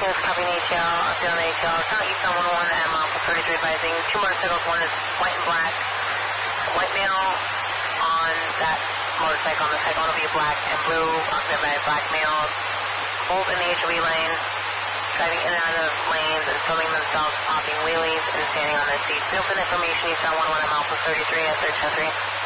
Yes, copy ATL, update on ATL. South Eastbound 101 at mile 33 advising. Two motorcycles, one is white and black. White male on that motorcycle. On the second one will be black and blue. Occupied by a black male. Both in the HOV lane. Driving in and out of lanes and filming themselves popping wheelies and standing on their seats. Field for information, Eastbound 101 at mile 33 at 1303.